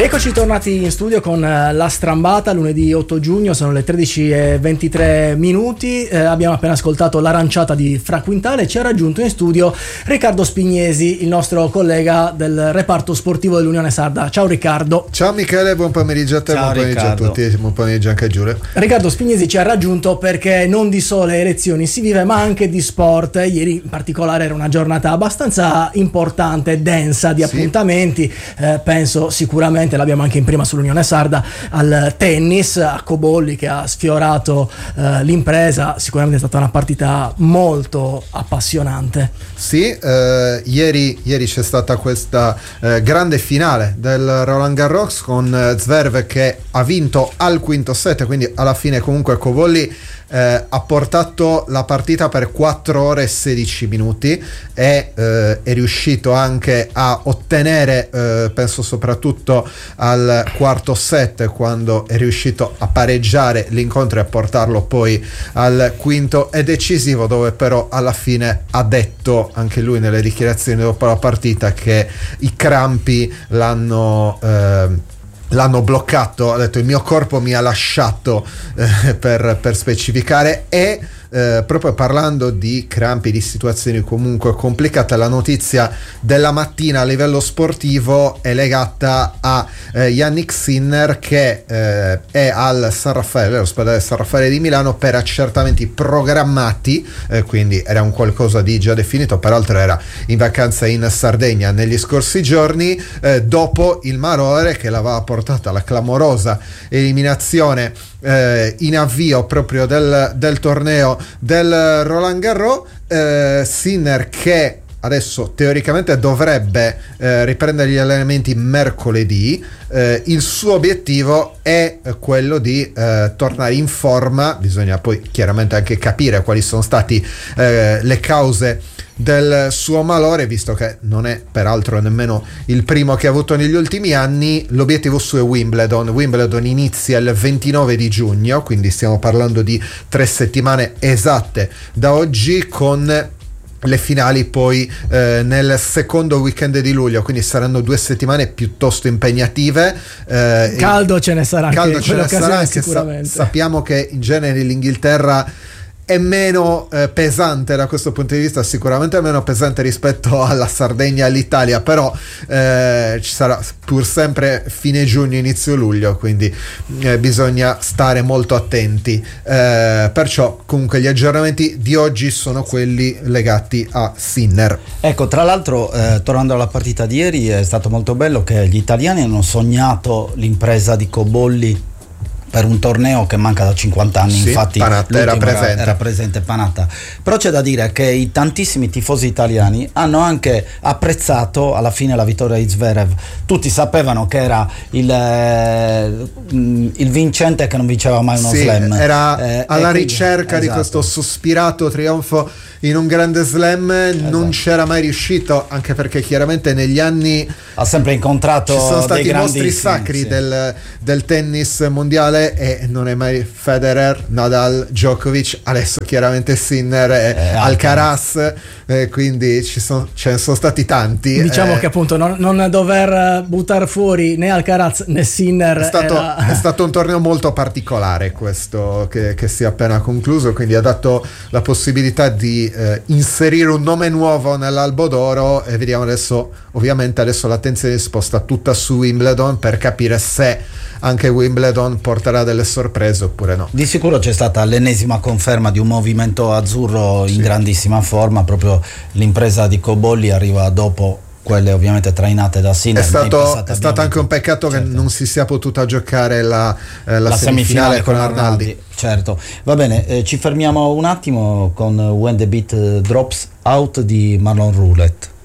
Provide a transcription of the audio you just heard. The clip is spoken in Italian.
Eccoci tornati in studio con La Strambata, lunedì 8 giugno, sono le 13:23. Abbiamo appena ascoltato l'aranciata di Fra Quintale. Ci ha raggiunto in studio Riccardo Spignesi, il nostro collega del reparto sportivo dell'Unione Sarda. Ciao Riccardo. Ciao Michele, buon pomeriggio a te, buon pomeriggio a tutti, buon pomeriggio anche a Giulio. Riccardo Spignesi ci ha raggiunto perché non di sole elezioni si vive, ma anche di sport. Ieri in particolare era una giornata abbastanza importante, densa di appuntamenti. Penso sicuramente, l'abbiamo anche in prima sull'Unione Sarda, al tennis, a Cobolli che ha sfiorato l'impresa. Sicuramente è stata una partita molto appassionante. Sì, ieri c'è stata questa grande finale del Roland Garros con Zverev che ha vinto al quinto set, quindi alla fine comunque Cobolli ha portato la partita per 4 ore e 16 minuti e è riuscito anche a ottenere, penso soprattutto al quarto set, quando è riuscito a pareggiare l'incontro e a portarlo poi al quinto e decisivo, dove però alla fine ha detto anche lui nelle dichiarazioni dopo la partita che i crampi l'hanno bloccato. Ha detto: il mio corpo mi ha lasciato, per specificare. E proprio parlando di crampi, di situazioni comunque complicate, la notizia della mattina a livello sportivo è legata a Jannik Sinner, che è al San Raffaele, all'ospedale San Raffaele di Milano, per accertamenti programmati, quindi era un qualcosa di già definito. Peraltro era in vacanza in Sardegna negli scorsi giorni, dopo il malore che l'aveva portato alla clamorosa eliminazione in avvio proprio del torneo del Roland Garros. Sinner, che adesso teoricamente dovrebbe riprendere gli allenamenti mercoledì, il suo obiettivo è quello di tornare in forma. Bisogna poi chiaramente anche capire quali sono stati le cause del suo malore, visto che non è peraltro nemmeno il primo che ha avuto negli ultimi anni. L'obiettivo suo è Wimbledon inizia il 29 di giugno, quindi stiamo parlando di 3 settimane esatte da oggi, con le finali poi nel secondo weekend di luglio, quindi saranno 2 settimane piuttosto impegnative. Caldo ce ne sarà anche sicuramente. Sappiamo che in genere l'Inghilterra è meno pesante da questo punto di vista, sicuramente meno pesante rispetto alla Sardegna e all'Italia, però ci sarà pur sempre fine giugno, inizio luglio, quindi bisogna stare molto attenti. Perciò comunque gli aggiornamenti di oggi sono quelli legati a Sinner. Ecco, tra l'altro, tornando alla partita di ieri, è stato molto bello che gli italiani hanno sognato l'impresa di Cobolli per un torneo che manca da 50 anni. Sì, infatti Panatta era presente Panatta. Però c'è da dire che i tantissimi tifosi italiani hanno anche apprezzato alla fine la vittoria di Zverev. Tutti sapevano che era il vincente che non vinceva mai uno slam. Era alla ricerca di questo sospirato trionfo in un grande slam. Non c'era mai riuscito, anche perché chiaramente negli anni ha sempre incontrato, ci sono stati i mostri sacri, sì, del tennis mondiale, e non è mai Federer, Nadal, Djokovic, adesso chiaramente Sinner e Alcaraz, quindi ce ne sono stati tanti. Diciamo che appunto non dover buttare fuori né Alcaraz né Sinner è stato un torneo molto particolare questo che si è appena concluso, quindi ha dato la possibilità di inserire un nome nuovo nell'albo d'oro, e vediamo adesso. Ovviamente adesso l'attenzione si sposta tutta su Wimbledon per capire se anche Wimbledon porterà delle sorprese oppure no. Di sicuro c'è stata l'ennesima conferma di un movimento azzurro in grandissima forma. Proprio l'impresa di Cobolli arriva dopo quelle ovviamente trainate da Sinner. È stato anche un peccato, certo, che non si sia potuta giocare la semifinale con Arnaldi. Certo, va bene, ci fermiamo un attimo con When the Beat Drops Out di Marlon Roulette.